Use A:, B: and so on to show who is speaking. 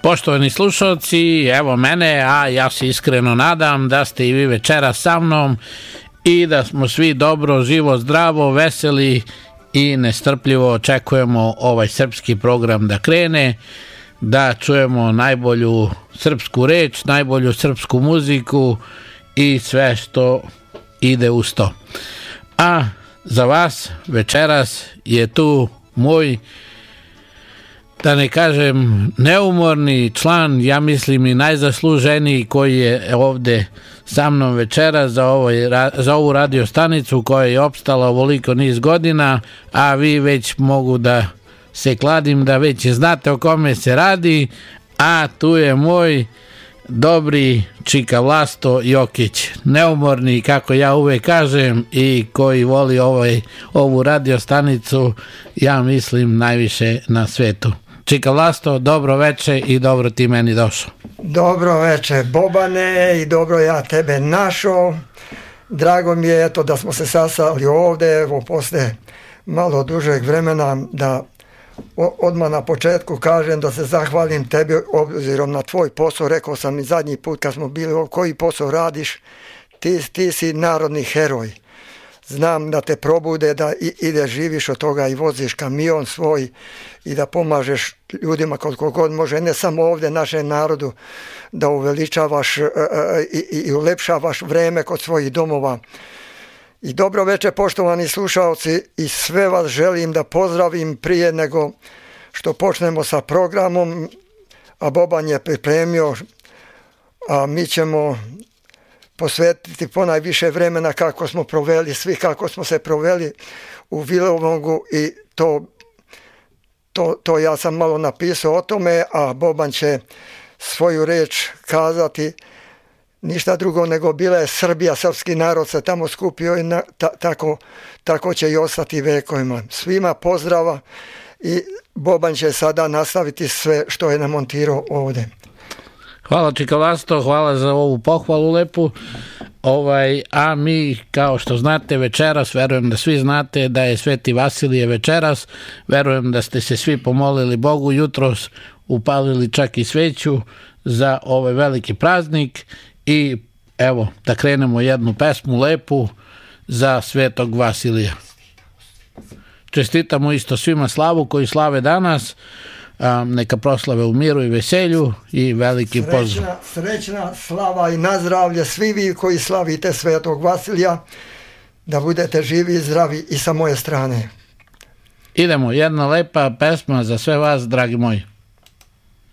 A: Poštovani slušalci, evo mene, a ja se iskreno nadam da ste i vi večeras sa mnom i da smo svi dobro, živo, zdravo, veseli i nestrpljivo očekujemo ovaj srpski program da krene, da čujemo najbolju srpsku reč, najbolju srpsku muziku i sve što ide uz to. A za vas večeras je tu moj, da ne kažem neumorni član, ja mislim i najzasluženiji koji je ovde sa mnom večeras za ovu radio stanicu koja je opstala ovoliko niz godina, a vi već mogu da se kladim da već znate o kome se radi, a tu je moj dobri čika Vlasto Jokić, neumorni kako ja uvek kažem i koji voli ovu radio stanicu, ja mislim najviše na svetu. Čika Vlasto, dobro veče i dobro ti meni došao.
B: Dobro veče Bobane i dobro ja tebe našao. Drago mi je da smo se sastali ovde, evo posle malo dužeg vremena, da odmah na početku kažem da se zahvalim tebi obzirom na tvoj posao. Rekao sam i zadnji put kad smo bili, koji posao radiš, ti si narodni heroj. Znam da te probude, da ideš, živiš od toga i voziš kamion svoj i da pomažeš ljudima koliko god može, ne samo ovdje našem narodu, da uveličavaš i ulepšavaš vreme kod svojih domova. I dobro večer poštovani slušalci, i sve vas želim da pozdravim prije nego što počnemo sa programom, a Boban je pripremio, a mi ćemo posvetiti ponajviše vremena kako smo proveli, svi kako smo se proveli u Vilovogu i to ja sam malo napisao o tome, a Boban će svoju reč kazati. Ništa drugo nego bila je Srbija, srpski narod se tamo skupio i tako će i ostati vekovima. Svima pozdrava i Boban će sada nastaviti sve što je namontirao ovdje.
A: Hvala čika Vlasto, hvala za ovu pohvalu lepu. A mi, kao što znate, večeras, verujem da svi znate da je Sveti Vasilije večeras, verujem da ste se svi pomolili Bogu, jutros upalili čak i sveću za ovaj veliki praznik i evo da krenemo jednu pesmu lepu za Svetog Vasilija. Čestitamo isto svima slavu koji slave danas, neka proslave u miru i veselju i veliki pozdrav.
B: Srećna slava i nazdravlje svi vi koji slavite Svetog Vasilija, da budete živi i zdravi i sa moje strane.
A: Idemo, jedna lepa pesma za sve vas, dragi moji.